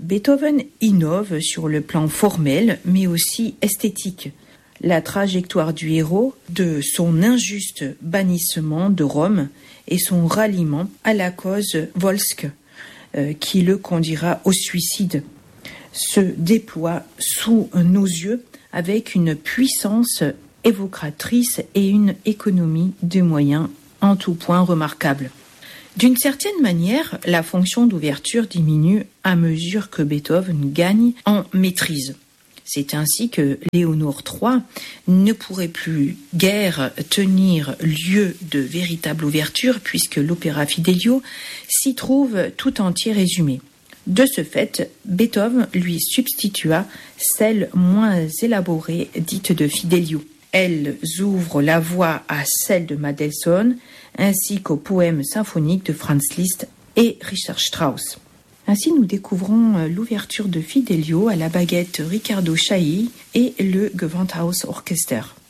Beethoven innove sur le plan formel, mais aussi esthétique. La trajectoire du héros, de son injuste bannissement de Rome et son ralliement à la cause volsque, qui le conduira au suicide, se déploie sous nos yeux avec une puissance évocatrice et une économie de moyens en tout point remarquable. D'une certaine manière, la fonction d'ouverture diminue à mesure que Beethoven gagne en maîtrise. C'est ainsi que Léonore III ne pourrait plus guère tenir lieu de véritable ouverture puisque l'opéra Fidelio s'y trouve tout entier résumé. De ce fait, Beethoven lui substitua celle moins élaborée dite de Fidelio. Elles ouvrent la voie à celle de Mendelssohn ainsi qu'aux poèmes symphoniques de Franz Liszt et Richard Strauss. Ainsi, nous découvrons l'ouverture de Fidelio à la baguette Riccardo Chailly et le Gewandhaus Orchester.